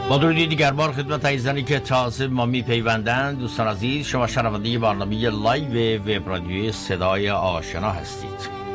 با درودی دیگر بار خدمت عزیزانی که تازه ما میپیوندند. دوستان عزیز، شما شنونده برنامه لایو وب رادیوی صدای آشنا هستید.